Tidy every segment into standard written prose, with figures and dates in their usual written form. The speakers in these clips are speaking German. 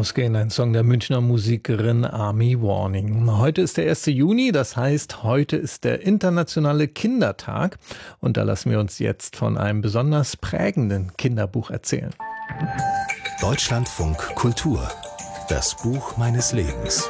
Ausgehen, ein Song der Münchner Musikerin Amy Warning. Heute ist der 1. Juni, das heißt, heute ist der internationale Kindertag. Und da lassen wir uns jetzt von einem besonders prägenden Kinderbuch erzählen. Deutschlandfunk Kultur. Das Buch meines Lebens.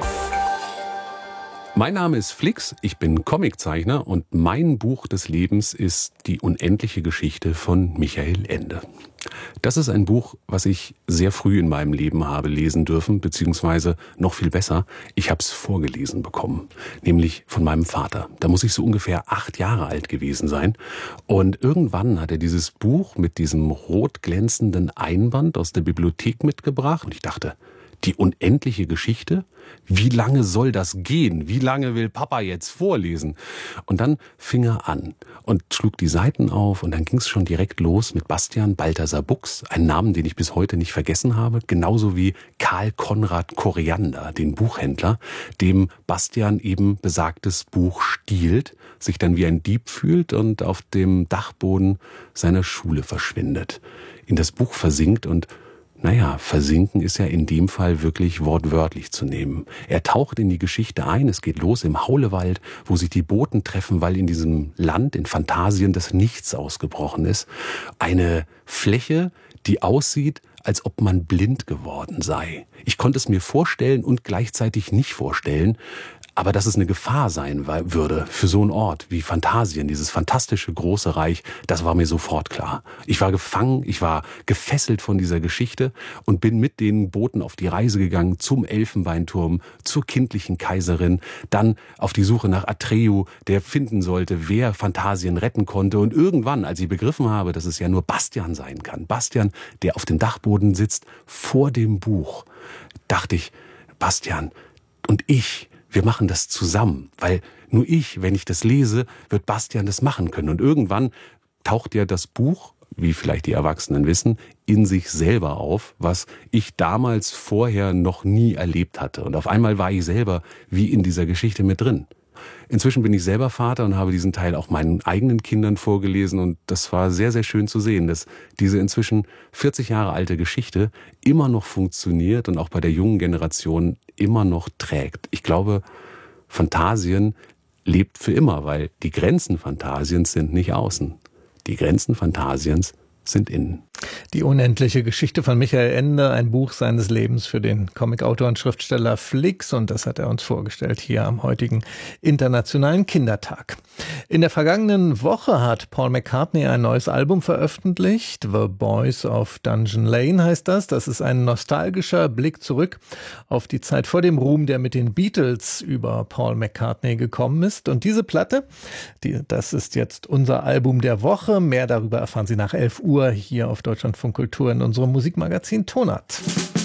Mein Name ist Flix, ich bin Comiczeichner und mein Buch des Lebens ist Die unendliche Geschichte von Michael Ende. Das ist ein Buch, was ich sehr früh in meinem Leben habe lesen dürfen, beziehungsweise noch viel besser, ich habe es vorgelesen bekommen, nämlich von meinem Vater. Da muss ich so ungefähr 8 Jahre alt gewesen sein und irgendwann hat er dieses Buch mit diesem rot glänzenden Einband aus der Bibliothek mitgebracht und ich dachte, die unendliche Geschichte? Wie lange soll das gehen? Wie lange will Papa jetzt vorlesen? Und dann fing er an und schlug die Seiten auf und dann ging es schon direkt los mit Bastian Balthasar Buchs, einen Namen, den ich bis heute nicht vergessen habe, genauso wie Karl Konrad Koriander, den Buchhändler, dem Bastian eben besagtes Buch stiehlt, sich dann wie ein Dieb fühlt und auf dem Dachboden seiner Schule verschwindet, in das Buch versinkt und versinken ist ja in dem Fall wirklich wortwörtlich zu nehmen. Er taucht in die Geschichte ein, es geht los im Haulewald, wo sich die Boten treffen, weil in diesem Land, in Phantasien, das Nichts ausgebrochen ist. Eine Fläche, die aussieht, als ob man blind geworden sei. Ich konnte es mir vorstellen und gleichzeitig nicht vorstellen, aber dass es eine Gefahr sein würde für so einen Ort wie Phantasien, dieses fantastische große Reich, das war mir sofort klar. Ich war gefangen, ich war gefesselt von dieser Geschichte und bin mit den Boten auf die Reise gegangen zum Elfenbeinturm, zur kindlichen Kaiserin, dann auf die Suche nach Atreu, der finden sollte, wer Phantasien retten konnte. Und irgendwann, als ich begriffen habe, dass es ja nur Bastian sein kann, Bastian, der auf dem Dachboden sitzt, vor dem Buch, dachte ich, Bastian und ich, wir machen das zusammen, weil nur ich, wenn ich das lese, wird Bastian das machen können. Und irgendwann taucht ja das Buch, wie vielleicht die Erwachsenen wissen, in sich selber auf, was ich damals vorher noch nie erlebt hatte. Und auf einmal war ich selber wie in dieser Geschichte mit drin. Inzwischen bin ich selber Vater und habe diesen Teil auch meinen eigenen Kindern vorgelesen und das war sehr, sehr schön zu sehen, dass diese inzwischen 40 Jahre alte Geschichte immer noch funktioniert und auch bei der jungen Generation immer noch trägt. Ich glaube, Phantasien lebt für immer, weil die Grenzen Phantasiens sind nicht außen. Die Grenzen Phantasiens sind innen. Die unendliche Geschichte von Michael Ende, ein Buch seines Lebens für den Comicautor und Schriftsteller Flix und das hat er uns vorgestellt hier am heutigen Internationalen Kindertag. In der vergangenen Woche hat Paul McCartney ein neues Album veröffentlicht, The Boys of Dungeon Lane heißt das. Das ist ein nostalgischer Blick zurück auf die Zeit vor dem Ruhm, der mit den Beatles über Paul McCartney gekommen ist. Und diese Platte, das ist jetzt unser Album der Woche. Mehr darüber erfahren Sie nach 11 Uhr hier auf Deutschlandfunk Kultur in unserem Musikmagazin Tonart.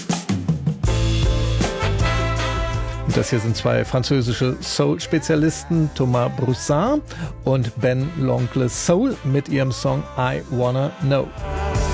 Und das hier sind 2 französische Soul-Spezialisten, Thomas Broussin und Ben L'Oncle Soul mit ihrem Song I Wanna Know.